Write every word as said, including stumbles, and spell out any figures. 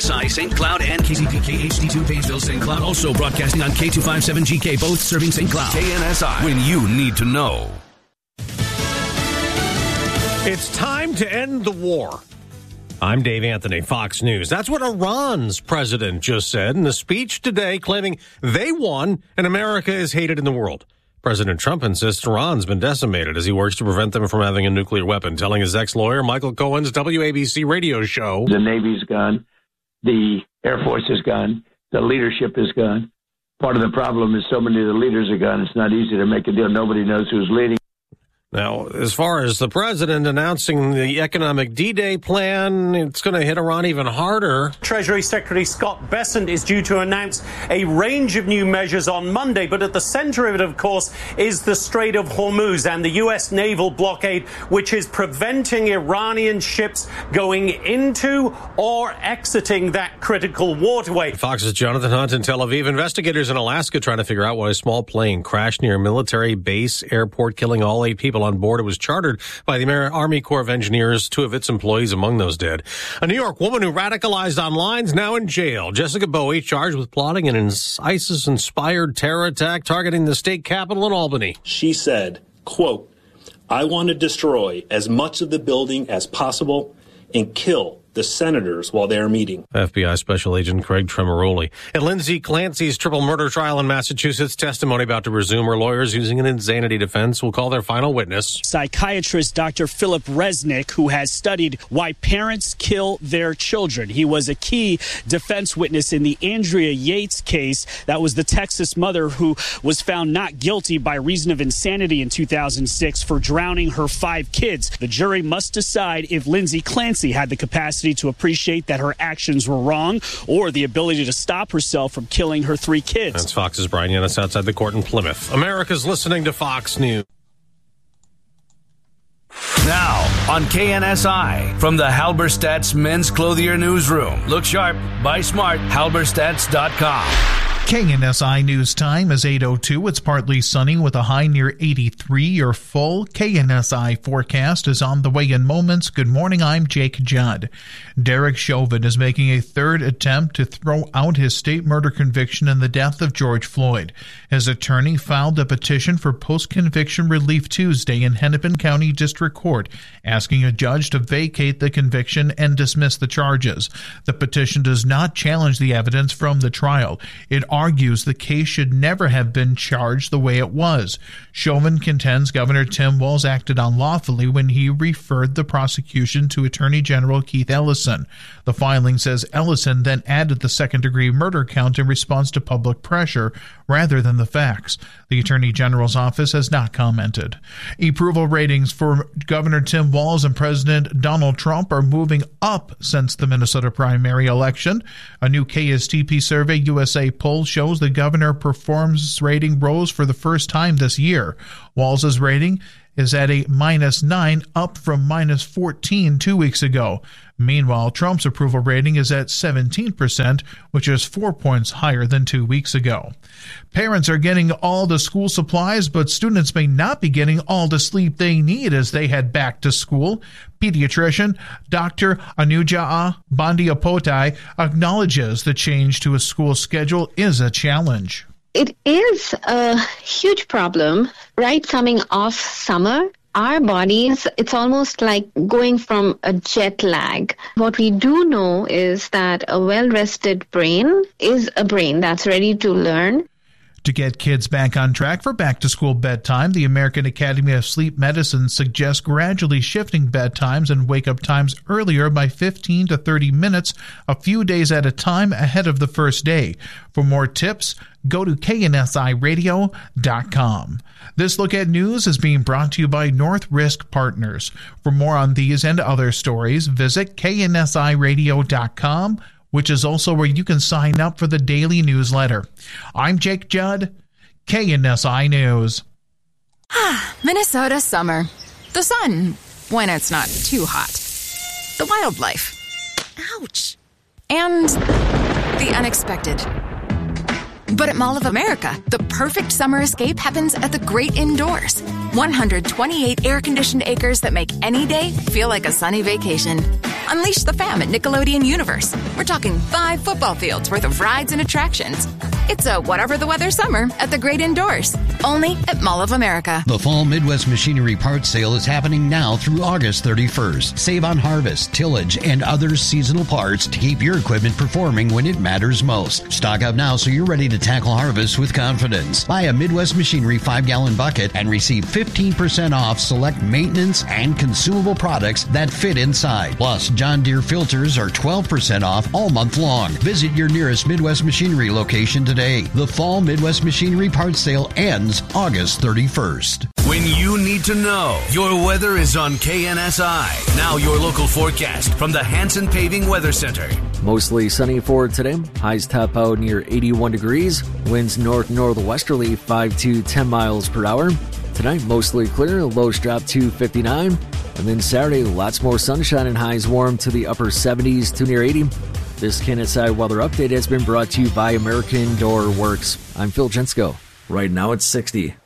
S I Saint Cloud and K C P K H D two Painesville Saint Cloud. Also broadcasting on K two fifty-seven G K, both serving Saint Cloud. K N S I, when you need to know. It's time to end the war. I'm Dave Anthony, Fox News. That's what Iran's president just said in a speech today, claiming they won and America is hated in the world. President Trump insists Iran's been decimated as he works to prevent them from having a nuclear weapon, telling his ex-lawyer Michael Cohen's W A B C radio show. The Navy's gone. The Air Force is gone. The leadership is gone. Part of the problem is so many of the leaders are gone. It's not easy to make a deal. Nobody knows who's leading. Now, as far as the president announcing the economic D-Day plan, it's going to hit Iran even harder. Treasury Secretary Scott Bessent is due to announce a range of new measures on Monday, but at the center of it, of course, is the Strait of Hormuz and the U S naval blockade, which is preventing Iranian ships going into or exiting that critical waterway. Fox's Jonathan Hunt in Tel Aviv. Investigators in Alaska trying to figure out why a small plane crashed near a military base airport, killing all eight people on board. It was chartered by the Army Corps of Engineers, two of its employees among those dead. A New York woman who radicalized online is now in jail. Jessica Bowie charged with plotting an ISIS-inspired terror attack targeting the state capitol in Albany. She said, quote, "I want to destroy as much of the building as possible and kill the senators while they're meeting." F B I Special Agent Craig Tremoroli. At Lindsay Clancy's triple murder trial in Massachusetts, testimony about to resume. Her lawyers, using an insanity defense, will call their final witness. Psychiatrist Doctor Philip Resnick, who has studied why parents kill their children. He was a key defense witness in the Andrea Yates case. That was the Texas mother who was found not guilty by reason of insanity in two thousand six for drowning her five kids. The jury must decide if Lindsay Clancy had the capacity to appreciate that her actions were wrong or the ability to stop herself from killing her three kids. That's Fox's Brian Yanis outside the court in Plymouth. America's listening to Fox News. Now on K N S I, from the Halberstadt's Men's Clothier Newsroom. Look sharp, buy smart, halberstadts dot com. K N S I News Time is eight oh two. It's partly sunny with a high near eighty-three. Your full K N S I forecast is on the way in moments. Good morning, I'm Jake Judd. Derek Chauvin is making a third attempt to throw out his state murder conviction in the death of George Floyd. His attorney filed a petition for post-conviction relief Tuesday in Hennepin County District Court, asking a judge to vacate the conviction and dismiss the charges. The petition does not challenge the evidence from the trial. It argues the case should never have been charged the way it was. Chauvin contends Governor Tim Walz acted unlawfully when he referred the prosecution to Attorney General Keith Ellison. The filing says Ellison then added the second-degree murder count in response to public pressure rather than the facts. The Attorney General's office has not commented. Approval ratings for Governor Tim Walz and President Donald Trump are moving up since the Minnesota primary election. A new K S T P survey U S A poll shows the governor performance rating rose for the first time this year. Walz's rating is at a minus nine, up from minus fourteen two weeks ago. Meanwhile, Trump's approval rating is at seventeen percent, which is four points higher than two weeks ago. Parents are getting all the school supplies, but students may not be getting all the sleep they need as they head back to school. Pediatrician Doctor Anuja Bandiapotai acknowledges the change to a school schedule is a challenge. It is a huge problem, right? Coming off summer, our bodies, it's almost like going from a jet lag. What we do know is that a well-rested brain is a brain that's ready to learn. To get kids back on track for back-to-school bedtime, the American Academy of Sleep Medicine suggests gradually shifting bedtimes and wake-up times earlier by fifteen to thirty minutes a few days at a time ahead of the first day. For more tips, go to K N S I radio dot com. This Look at News is being brought to you by North Risk Partners. For more on these and other stories, visit K N S I radio dot com, which is also where you can sign up for the daily newsletter. I'm Jake Judd, K N S I News. Minnesota summer. The sun, when it's not too hot. The wildlife. Ouch. And the unexpected. But at Mall of America, the perfect summer escape happens at the great indoors. one hundred twenty-eight air-conditioned acres that make any day feel like a sunny vacation. Unleash the fam at Nickelodeon Universe. We're talking five football fields worth of rides and attractions. It's a whatever the weather summer at the great indoors. Only at Mall of America. The Fall Midwest Machinery Parts Sale is happening now through August thirty-first. Save on harvest, tillage, and other seasonal parts to keep your equipment performing when it matters most. Stock up now so you're ready to tackle harvest with confidence. Buy a Midwest Machinery five-gallon bucket and receive fifteen percent off select maintenance and consumable products that fit inside. Plus, John Deere filters are twelve percent off all month long. Visit your nearest Midwest Machinery location today. The Fall Midwest Machinery Parts Sale ends August thirty-first. When you need to know, your weather is on K N S I. Now your local forecast from the Hanson Paving Weather Center. Mostly sunny for today. Highs top out near eighty-one degrees. Winds north-northwesterly five to ten miles per hour. Tonight, mostly clear. Lows drop to fifty-nine. And then Saturday, lots more sunshine and highs warm to the upper seventies to near eighty. This K N S I weather update has been brought to you by American Door Works. I'm Phil Jensko. Right now it's sixty.